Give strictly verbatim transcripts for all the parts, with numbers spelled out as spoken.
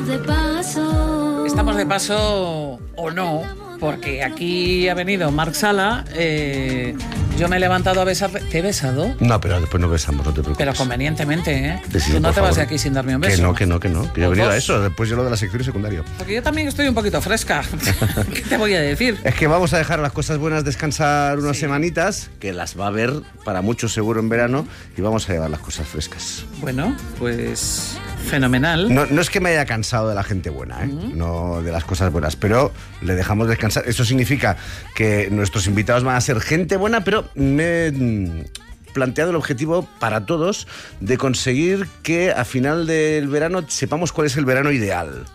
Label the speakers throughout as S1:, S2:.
S1: estamos de paso.
S2: Estamos de paso o no, porque aquí ha venido Marc Sala. Eh, yo me he levantado a besar. ¿Te he besado?
S3: No, pero después no besamos, no te preocupes.
S2: Pero convenientemente, ¿eh?
S3: Sí, sí,
S2: Tú no te
S3: favor.
S2: vas de aquí sin darme un beso.
S3: Que no, que no, que no. Que yo he venido
S2: dos.
S3: a eso. Después yo lo de la sección secundaria.
S2: Porque yo también estoy un poquito fresca. ¿Qué te voy a decir?
S3: Es que vamos a dejar las cosas buenas descansar unas
S2: Sí.
S3: semanitas, que las va a haber para muchos seguro en verano, y vamos a llevar las cosas frescas.
S2: Bueno, pues fenomenal.
S3: No, no es que me haya cansado de la gente buena, ¿eh? Uh-huh. No de las cosas buenas, pero le dejamos descansar. Eso significa que nuestros invitados van a ser gente buena, pero me he planteado el objetivo para todos de conseguir que a final del verano sepamos cuál es el verano ideal.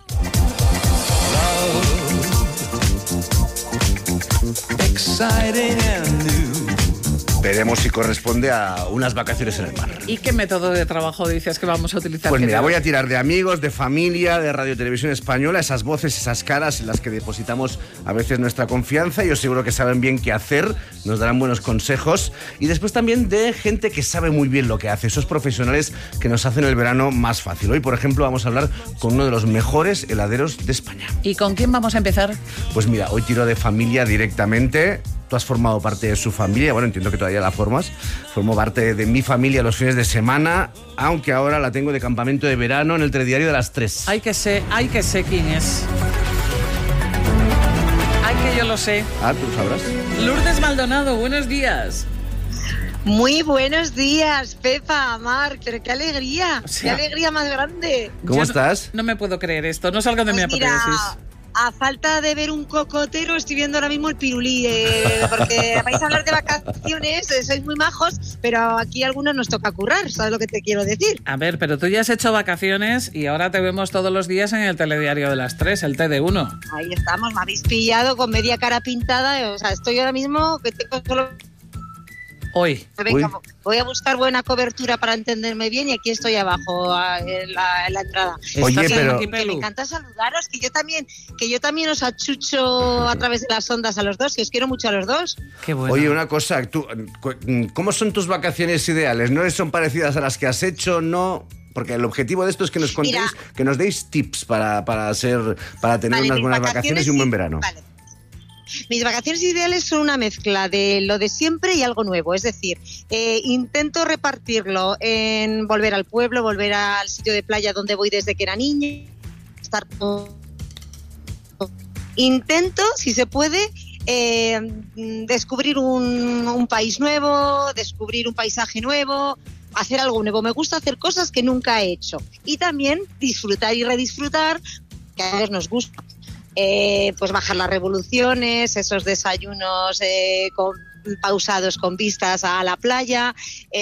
S3: Veremos si corresponde a unas vacaciones en el mar.
S2: ¿Y qué método de trabajo dices que vamos a utilizar?
S3: Pues mira,
S2: te...
S3: voy a tirar de amigos, de familia, de Radio Televisión Española, esas voces, esas caras en las que depositamos a veces nuestra confianza. Yo seguro que saben bien qué hacer, nos darán buenos consejos. Y después también de gente que sabe muy bien lo que hace, esos profesionales que nos hacen el verano más fácil. Hoy, por ejemplo, vamos a hablar con uno de los mejores heladeros de España.
S2: ¿Y con quién vamos a empezar?
S3: Pues mira, hoy tiro de familia directamente. Tú has formado parte de su familia, bueno, entiendo que todavía la formas. Formó parte de mi familia los fines de semana, aunque ahora la tengo de campamento de verano en el telediario de las tres.
S2: Hay que sé, hay que sé quién es. Ay, que yo lo sé.
S3: Ah, tú sabrás.
S2: Lourdes Maldonado, buenos días.
S4: Muy buenos días, Pepa, Marc, pero qué alegría,
S2: O sea,
S4: qué alegría más grande.
S3: ¿Cómo
S2: Yo
S3: estás?
S2: No, no me puedo creer esto, no salgan de
S4: Pues
S2: mi
S4: mira,
S2: apoteosis.
S4: a falta de ver un cocotero, estoy viendo ahora mismo el pirulí, eh, porque vais a hablar de vacaciones, eh, sois muy majos, pero aquí a algunos nos toca currar, ¿sabes lo que te quiero decir?
S2: A ver, pero tú ya has hecho vacaciones y ahora te vemos todos los días en el telediario de las tres, el T D uno.
S4: Ahí estamos, me habéis pillado con media cara pintada, o sea, estoy ahora mismo que tengo solo...
S2: Hoy.
S4: Venga, voy a buscar buena cobertura para entenderme bien y aquí estoy abajo a, en, la, en la entrada.
S3: Oye,
S2: ¿Estás
S3: pero-
S2: aquí,
S4: Que me
S2: Pelu?
S4: encanta saludaros, que yo también que yo también os achucho a través de las ondas a los dos, que os quiero mucho a los dos.
S2: Qué bueno.
S3: Oye, una cosa, tú, ¿cómo son tus vacaciones ideales? ¿No son parecidas a las que has hecho? No... Porque el objetivo de esto es que nos contéis,
S4: Mira,
S3: que nos deis tips para, para, ser, para tener
S4: vale,
S3: unas
S4: mis
S3: buenas vacaciones y un buen verano.
S4: Vale. Mis vacaciones ideales son una mezcla de lo de siempre y algo nuevo. Es decir, eh, intento repartirlo en volver al pueblo, volver al sitio de playa donde voy desde que era niña. Estar con... Intento, si se puede, eh, descubrir un, un país nuevo, descubrir un paisaje nuevo, hacer algo nuevo. Me gusta hacer cosas que nunca he hecho. Y también disfrutar y redisfrutar, que a veces nos gusta. Eh, pues bajar las revoluciones, esos desayunos eh, con, pausados con vistas a la playa,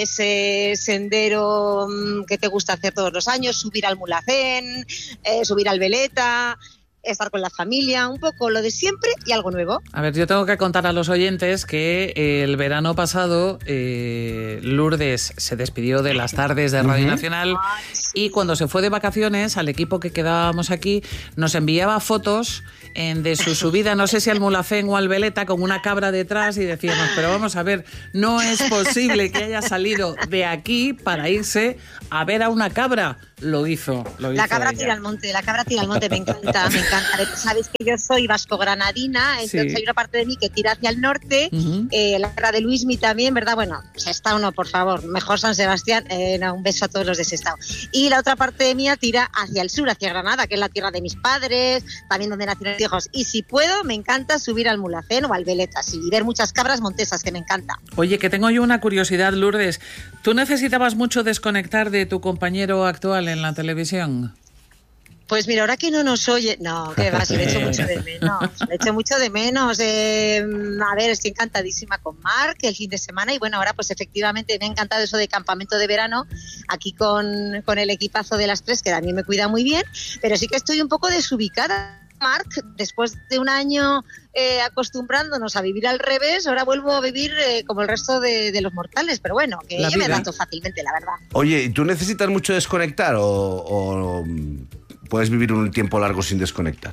S4: ese sendero mmm, que te gusta hacer todos los años, subir al Mulhacén, eh, subir al Veleta, estar con la familia, un poco lo de siempre y algo nuevo.
S2: A ver, yo tengo que contar a los oyentes que eh, el verano pasado eh, Lourdes se despidió de las tardes de Radio uh-huh. Nacional y cuando se fue de vacaciones al equipo que quedábamos aquí nos enviaba fotos en, de su subida, no sé si al Mulhacén o al Veleta, con una cabra detrás y decíamos, pero vamos a ver, no es posible que haya salido de aquí para irse a ver a una cabra. Lo hizo, lo hizo
S4: La cabra
S2: ella.
S4: tira al monte, la cabra tira al monte, me encanta, me encanta. Sabéis que yo soy vasco-granadina, entonces sí. Hay una parte de mí que tira hacia el norte, uh-huh. eh, la cara de Luismi también, ¿verdad? Bueno, Sestao no, por favor, mejor San Sebastián, eh, no, un beso a todos los de Sestao. Y la otra parte de mí tira hacia el sur, hacia Granada, que es la tierra de mis padres, también donde nacieron mis hijos. Y si puedo, me encanta subir al Mulhacén o al Veleta, sí, y ver muchas cabras montesas, que me encanta.
S2: Oye, que tengo yo una curiosidad, Lourdes. ¿Tú necesitabas mucho desconectar de tu compañero actual en la televisión?
S4: Pues mira, ahora que no nos oye... No, que va, si le echo mucho de menos. Le echo mucho de menos. Eh, a ver, estoy encantadísima con Marc el fin de semana y bueno, ahora pues efectivamente me ha encantado eso de campamento de verano aquí con, con el equipazo de las tres, que también me cuida muy bien, pero sí que estoy un poco desubicada. Marc, después de un año eh, acostumbrándonos a vivir al revés, ahora vuelvo a vivir eh, como el resto de, de los mortales, pero bueno, que
S2: La
S4: yo
S2: vida.
S4: me adapto fácilmente, la verdad.
S3: Oye, ¿y tú necesitas mucho desconectar o, o puedes vivir un tiempo largo sin desconectar?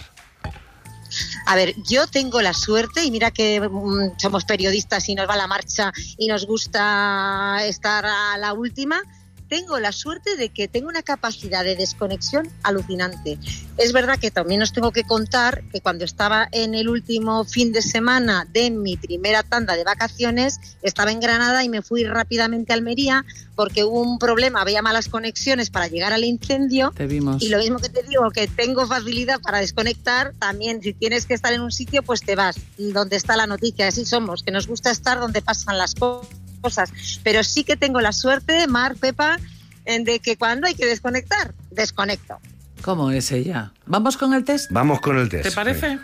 S4: A ver, yo tengo la suerte, y mira que um, somos periodistas y nos va la marcha y nos gusta estar a la última, tengo la suerte de que tengo una capacidad de desconexión alucinante. Es verdad que también os tengo que contar que cuando estaba en el último fin de semana de mi primera tanda de vacaciones, estaba en Granada y me fui rápidamente a Almería porque hubo un problema, había malas conexiones para llegar al incendio.
S2: Te vimos.
S4: Y lo mismo que te digo, que tengo facilidad para desconectar, también si tienes que estar en un sitio, pues te vas donde está la noticia. Así somos, que nos gusta estar donde pasan las cosas. Pero sí que tengo la suerte, Mar, Pepa, de que cuando hay que desconectar, desconecto.
S2: ¿Cómo es ella? ¿Vamos con el test?
S3: Vamos con el test.
S2: ¿Te parece?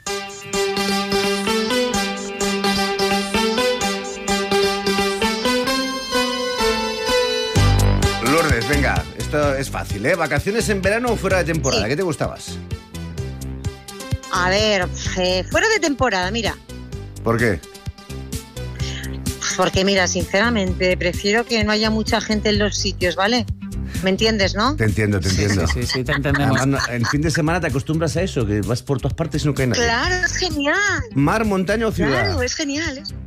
S3: Lourdes, venga, esto es fácil, ¿eh? ¿Vacaciones en verano o fuera de temporada?
S4: Sí.
S3: ¿Qué te gustabas?
S4: A ver, eh, fuera de temporada, mira.
S3: ¿Por qué?
S4: Porque mira, sinceramente, prefiero que no haya mucha gente en los sitios, ¿vale? ¿Me entiendes, no?
S3: Te entiendo, te
S2: Sí,
S3: entiendo.
S2: sí, sí, sí, te entendemos.
S3: Además, no, en fin de semana te acostumbras a eso, que vas por todas partes y no cae nadie.
S4: Claro, es genial.
S3: ¿Mar, montaña o ciudad?
S4: Claro, es genial. Es...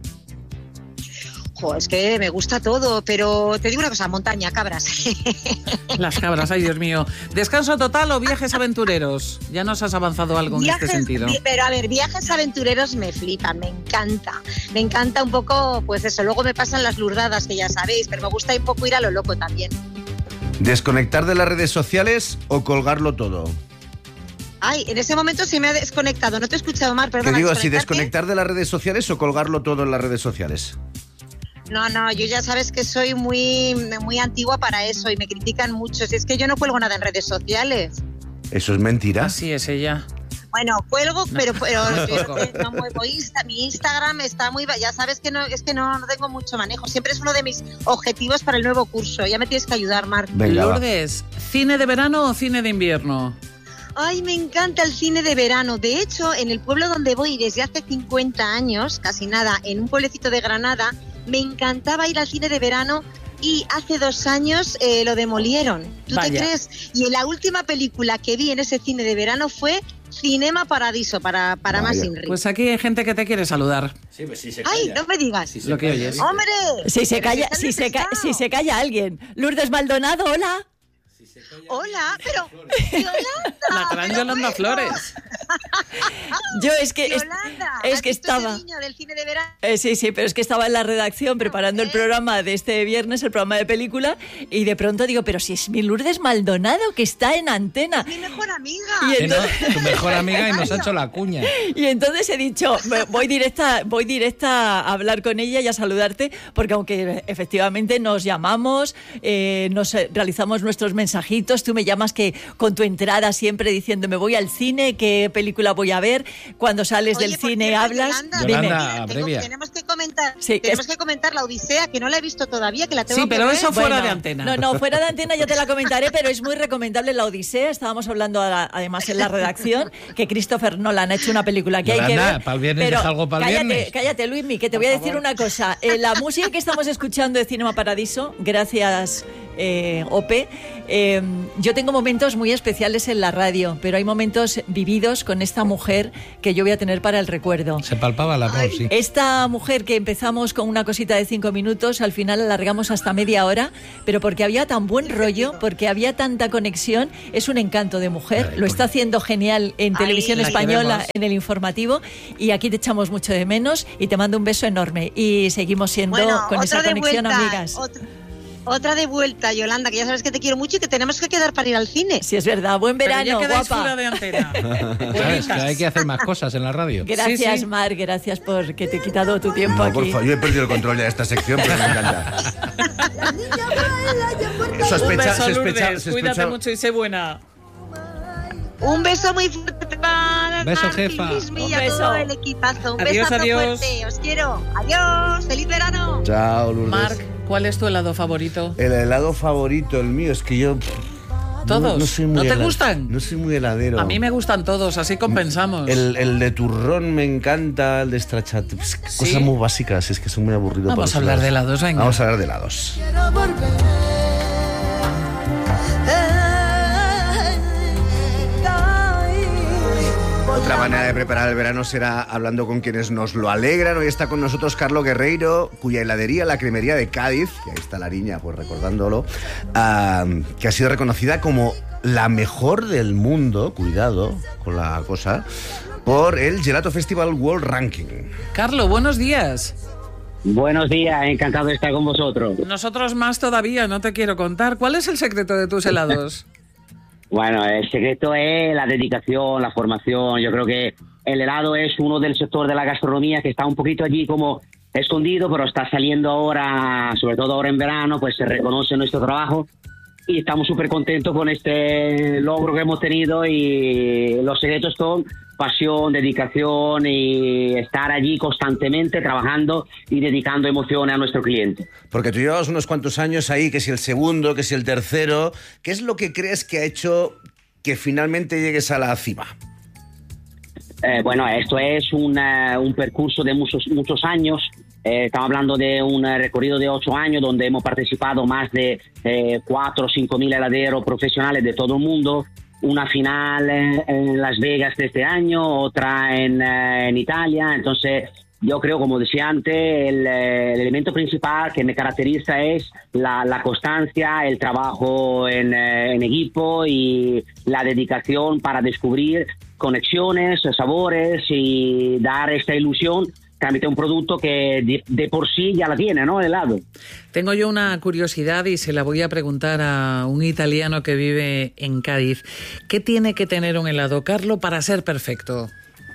S4: Jo, es que me gusta todo, pero te digo una cosa, montaña, cabras.
S2: Las cabras, ay Dios mío. ¿Descanso total o viajes aventureros? Ya nos has avanzado algo en
S4: Viajes,
S2: este sentido.
S4: vi- Pero a ver, viajes aventureros me flipan, me encanta. Me encanta un poco, pues eso, luego me pasan las lurdadas, que ya sabéis, pero me gusta un poco ir a lo loco también.
S3: ¿Desconectar de las redes sociales o colgarlo todo?
S4: Ay, en ese momento sí me ha desconectado, no te he escuchado, Mar, perdona.
S3: Te digo, si
S4: ¿desconectarte?
S3: desconectar de las redes sociales o colgarlo todo en las redes sociales.
S4: No, no, yo ya sabes que soy muy, muy antigua para eso y me critican mucho. Si es que yo no cuelgo nada en redes sociales.
S3: ¿Eso es mentira?
S2: Así es ella.
S4: Bueno, cuelgo, pero, pero
S2: No,
S4: yo
S2: poco.
S4: no muevo Insta, mi Instagram está muy... Ya sabes que no, es que no, no tengo mucho manejo. Siempre es uno de mis objetivos para el nuevo curso. Ya me tienes que ayudar, Mar.
S3: Venga, va.
S2: Lourdes, ¿cine de verano o cine de invierno?
S4: Ay, me encanta el cine de verano. De hecho, en el pueblo donde voy desde hace cincuenta años, casi nada, en un pueblecito de Granada, me encantaba ir al cine de verano y hace dos años eh, lo demolieron. ¿Tú
S2: Vaya.
S4: te crees? Y en la última película que vi en ese cine de verano fue Cinema Paradiso, para, para más
S3: Vaya.
S4: Inri.
S2: Pues aquí hay gente que te quiere saludar.
S5: Sí, pues sí se
S4: Ay,
S5: calla.
S4: no me digas.
S2: Lo que oyes.
S4: ¡Hombre!
S6: Si se
S4: Pero
S6: calla,
S4: está
S6: si se, ca-
S4: despistado.
S6: si se calla alguien. Lourdes Maldonado, hola.
S4: Hola, pero... Yolanda,
S2: La gran
S4: pero
S2: Yolanda
S4: bueno.
S2: Flores.
S6: Yo es que es-
S4: Yolanda,
S6: es
S4: ¿has
S6: que
S4: visto ese
S6: estaba-
S4: niño del cine de verano?
S6: eh, sí, sí, pero es que estaba en la redacción preparando el programa de este viernes, el programa de película, y de pronto digo, pero si es mi Lourdes Maldonado que está en antena.
S4: Mi mejor amiga.
S6: Y
S5: Que no,
S6: entonces,
S5: tu mejor amiga y nos ha hecho la cuña.
S6: y entonces he dicho, me- voy directa, voy directa a hablar con ella y a saludarte, porque aunque efectivamente nos llamamos, eh, nos eh, realizamos nuestros mensajitos, tú me llamas que con tu entrada siempre diciendo me voy al cine, qué película voy a ver, cuando sales
S4: Oye,
S6: del
S4: por
S6: cine
S4: cierto,
S6: hablas.
S4: Yolanda,
S6: Dime.
S5: Yolanda,
S4: mira, tengo-
S5: abrevia.
S4: tenemos que comentar,
S6: Sí,
S4: tenemos
S6: es-
S4: que comentar la Odisea, que no la he visto todavía, que la tengo
S2: Sí,
S4: que
S2: pero
S4: ver.
S2: eso fuera
S6: Bueno,
S2: de antena.
S6: No, no, fuera de antena ya te la comentaré, pero es muy recomendable La Odisea. Estábamos hablando a la- además en la redacción que Christopher Nolan ha hecho una película que hay que
S5: Yolanda,
S6: ver.
S5: pa'l viernes
S6: pero
S5: deja algo pa'l
S6: cállate,
S5: viernes.
S6: cállate, Luismi, que te voy a decir una cosa. Eh, la música que estamos escuchando de Cinema Paradiso, gracias eh, Ope, eh, yo tengo momentos muy especiales en la radio, pero hay momentos vividos con esta mujer que yo voy a tener para el recuerdo.
S5: Se palpaba el amor, sí.
S6: Esta mujer que empezamos con una cosita de cinco minutos, al final alargamos hasta media hora, pero porque había tan buen rollo, porque había tanta conexión, es un encanto de mujer, lo está haciendo genial en
S4: Ay,
S6: televisión
S2: la
S6: española,
S2: queremos.
S6: en el informativo, y aquí te echamos mucho de menos y te mando un beso enorme y seguimos siendo
S4: Bueno,
S6: con
S4: otra
S6: esa
S4: de
S6: conexión
S4: vuelta,
S6: amigas.
S4: Otra, otra de vuelta, Yolanda, que ya sabes que te quiero mucho y que tenemos que quedar para ir al cine.
S6: Si es verdad, buen
S2: Pero
S6: verano,
S2: ya quedáis
S6: guapa.
S2: fuera de antena.
S5: ¿Sabes? Que hay que hacer más cosas en la radio.
S6: Gracias,
S2: Sí, sí.
S6: Mar, gracias por que te he quitado tu tiempo
S3: No, por
S6: aquí.
S3: favor, yo he perdido el control ya de esta sección, pero me encanta.
S2: Un
S3: Sospecha,
S2: beso,
S3: sospecha,
S2: Lourdes.
S3: sospecha-
S2: Cuídate mucho y sé buena.
S4: Un beso muy fuerte para
S5: Beso,
S4: Martín,
S5: jefa.
S4: Luismi, y
S6: Un
S4: a todo
S6: beso.
S4: el equipazo. Un
S2: Adiós,
S4: besazo
S2: adiós.
S4: fuerte. Os quiero. Adiós. Feliz verano.
S3: Chao, Lourdes.
S2: Marc, ¿cuál es tu helado favorito?
S3: El helado favorito, el mío, es que yo... pff,
S2: ¿Todos?
S3: No, no soy muy
S2: ¿No te
S3: hela-
S2: gustan?
S3: No soy muy heladero.
S2: A mí me gustan todos, así compensamos.
S3: El, el de turrón me encanta, el de stracciatella, pues,
S2: ¿Sí?
S3: cosas muy básicas, es que son muy aburridos.
S2: Vamos
S3: por
S2: a
S3: esos
S2: hablar
S3: lados.
S2: de helados, venga.
S3: Vamos a hablar de helados.
S1: Quiero volver. Ay,
S3: Otra manera de preparar el verano será hablando con quienes nos lo alegran. Hoy está con nosotros Carlos Guerreiro, cuya heladería, la Cremería de Cádiz, y ahí está la niña, pues recordándolo, uh, que ha sido reconocida como la mejor del mundo, cuidado con la cosa, por el Gelato Festival World Ranking.
S2: Carlos, buenos días.
S7: Buenos días, encantado de estar con vosotros.
S2: Nosotros más todavía, no te quiero contar. ¿Cuál es el secreto de tus helados?
S7: Bueno, el secreto es la dedicación, la formación. Yo creo que el helado es uno del sector de la gastronomía que está un poquito allí como escondido, pero está saliendo ahora, sobre todo ahora en verano, pues se reconoce nuestro trabajo y estamos súper contentos con este logro que hemos tenido, y los secretos son pasión, dedicación y estar allí constantemente trabajando y dedicando emociones a nuestro cliente.
S3: Porque tú llevas unos cuantos años ahí, que si el segundo, que si el tercero. ¿Qué es lo que crees que ha hecho que finalmente llegues a la cima?
S7: Eh, bueno, esto es una, un percurso de muchos, muchos años. Eh, estamos hablando de un recorrido de ocho años donde hemos participado más de eh, cuatro o cinco mil heladeros profesionales de todo el mundo. Una final en, en Las Vegas de este año, otra en, eh, en Italia. Entonces, yo creo, como decía antes, el, el elemento principal que me caracteriza es la, la constancia, el trabajo en, en equipo y la dedicación para descubrir conexiones, sabores y dar esta ilusión que un producto que de, de por sí ya la tiene, ¿no? El helado.
S2: Tengo yo una curiosidad y se la voy a preguntar a un italiano que vive en Cádiz. ¿Qué tiene que tener un helado, Carlo, para ser perfecto?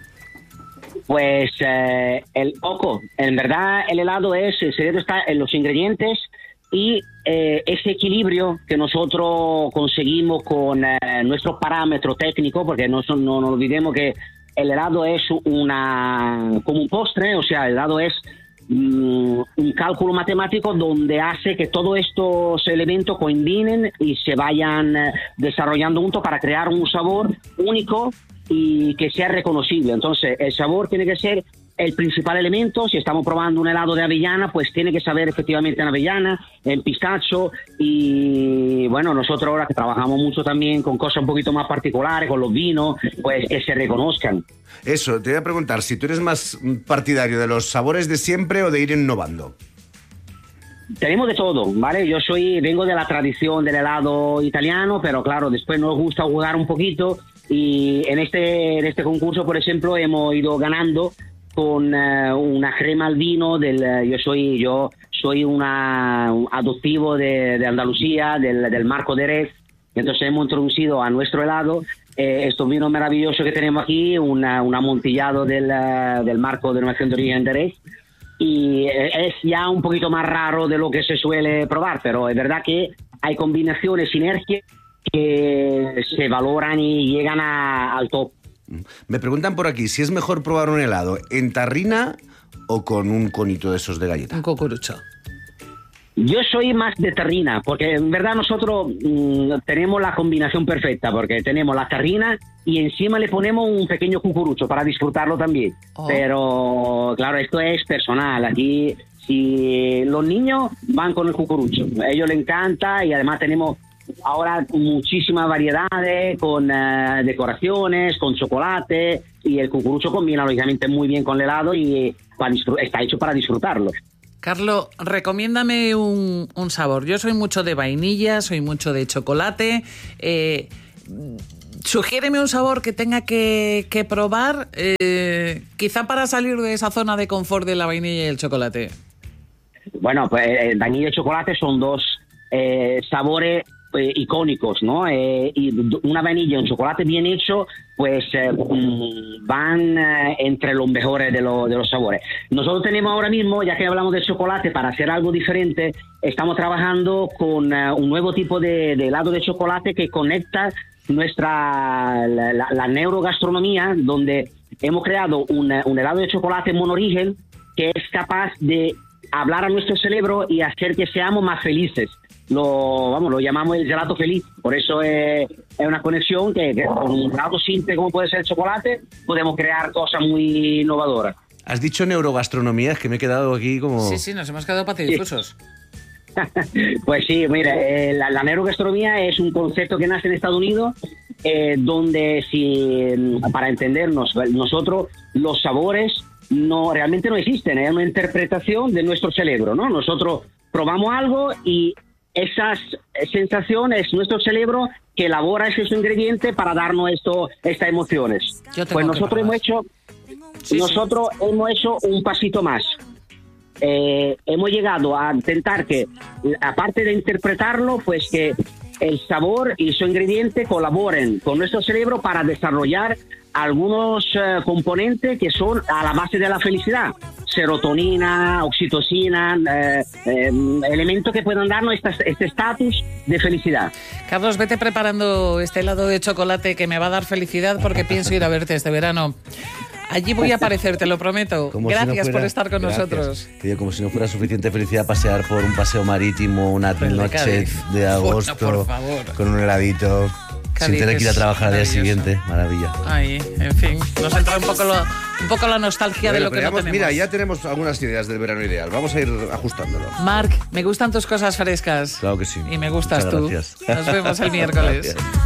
S7: Pues eh, el ojo. En verdad, el helado es, el secreto está en los ingredientes y eh, ese equilibrio que nosotros conseguimos con eh, nuestros parámetros técnicos, porque no, son, no nos olvidemos que el helado es una como un postre, o sea, el helado es um, un cálculo matemático donde hace que todos estos elementos coinciden y se vayan eh, desarrollando juntos para crear un sabor único y que sea reconocible. Entonces, el sabor tiene que ser el principal elemento. Si estamos probando un helado de avellana, pues tiene que saber efectivamente en avellana, en pistacho, y bueno, nosotros ahora que trabajamos mucho también con cosas un poquito más particulares, con los vinos, pues que se reconozcan.
S3: Eso, te voy a preguntar, si tú eres más partidario de los sabores de siempre o de ir innovando.
S7: Tenemos de todo, ¿vale? Yo soy, vengo de la tradición del helado italiano, pero claro, después nos gusta jugar un poquito, y en este, en este concurso, por ejemplo, hemos ido ganando con uh, una crema al vino del uh, yo soy yo soy una un adoptivo de, de Andalucía, del, del Marco de Jerez. Entonces hemos introducido a nuestro helado eh, estos vinos maravillosos que tenemos aquí, una, un amontillado del, uh, del Marco de Denominación de Origen de Jerez, y es ya un poquito más raro de lo que se suele probar, pero es verdad que hay combinaciones, sinergias que se valoran y llegan a, al top.
S3: Me preguntan por aquí si es mejor probar un helado en tarrina o con un conito de esos de galleta.
S2: Un cucurucho.
S7: Yo soy más de tarrina, porque en verdad nosotros mmm, tenemos la combinación perfecta, porque tenemos la tarrina y encima le ponemos un pequeño cucurucho para disfrutarlo también. Oh. Pero claro, esto es personal. Aquí si los niños van con el cucurucho, a ellos les encanta, y además tenemos ahora muchísimas variedades con uh, decoraciones, con chocolate, y el cucurucho combina lógicamente muy bien con el helado y para está hecho para disfrutarlo.
S2: Carlos, recomiéndame un, un sabor. Yo soy mucho de vainilla, soy mucho de chocolate. Eh, sugiéreme un sabor que tenga que, que probar, eh, quizá para salir de esa zona de confort de la vainilla y el chocolate. Bueno, pues el vainilla y chocolate son dos eh, sabores Eh, icónicos, ¿no? Eh, y una vainilla y un chocolate bien hecho, pues eh, van eh, entre los mejores de, lo, de los sabores. Nosotros tenemos ahora mismo, ya que hablamos de chocolate, para hacer algo diferente, estamos trabajando con uh, un nuevo tipo de, de helado de chocolate que conecta nuestra la, la, la neurogastronomía, donde hemos creado un, un helado de chocolate monorigen que es capaz de hablar a nuestro cerebro y hacer que seamos más felices. Lo, vamos, lo llamamos el gelato feliz. Por eso es, es una conexión que, que con un gelato simple como puede ser el chocolate podemos crear cosas muy innovadoras. Has dicho neurogastronomía, es que me he quedado aquí como... Sí, sí, nos hemos quedado patidifusos. Sí. Pues sí, mira, eh, la, la neurogastronomía es un concepto que nace en Estados Unidos
S7: eh, donde, si para entendernos, nosotros los sabores no realmente no existen, es una interpretación de nuestro cerebro, ¿no? Nosotros probamos algo y esas sensaciones, nuestro cerebro que elabora esos ingredientes para darnos esto, estas emociones. Pues nosotros hemos hecho, sí, nosotros sí. hemos hecho un pasito más. Eh, hemos llegado a intentar que, aparte de interpretarlo, pues que el sabor y su ingrediente colaboren con nuestro cerebro para desarrollar algunos uh, componentes que son a la base de la felicidad. Serotonina, oxitocina, eh, eh, elementos que puedan darnos este estatus de felicidad.
S2: Carlos, vete preparando este helado de chocolate que me va a dar felicidad porque pienso ir a verte este verano. Allí voy a aparecer, te lo prometo. Como Gracias si no fuera, por estar con gracias. nosotros.
S3: Tío, como si no fuera suficiente felicidad pasear por un paseo marítimo una Pero noche de, de agosto bueno, por favor. con un heladito. Cádiz, sin tener que ir a trabajar al día siguiente. Maravilla.
S2: Ay, en fin, nos entra un poco, lo, un poco la nostalgia bueno, de lo que no tenemos.
S3: Mira, ya tenemos algunas ideas del verano ideal. Vamos a ir ajustándolo.
S2: Marc, me gustan tus cosas frescas.
S3: Claro que sí.
S2: Y me gustas
S3: Muchas
S2: tú.
S3: Gracias.
S2: Nos vemos el miércoles. Gracias.